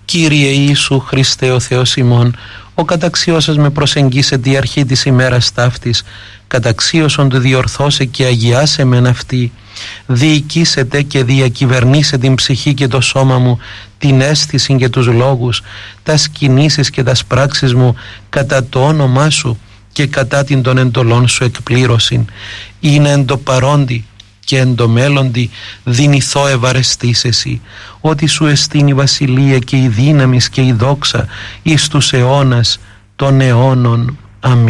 Κύριε Ιησού Χριστέ ο Θεός ημών, ο καταξιώσας με προσεγγίσετε η αρχή της ημέρας ταύτης, καταξίωσον του διορθώσε και αγιάσε μεν αυτή, διοικήσετε και διακυβερνήσε την ψυχή και το σώμα μου, την αίσθηση και τους λόγους, τα κινήσεις και τα πράξεις μου κατά το όνομά σου και κατά την των εντολών σου εκπλήρωσιν. Είναι εν το παρόντι και εν το μέλλοντι δυνηθώ ευαρεστής εσύ, ότι σου εστίν η βασιλεία και η δύναμις και η δόξα εις τους αιώνας των αιώνων. Αμήν.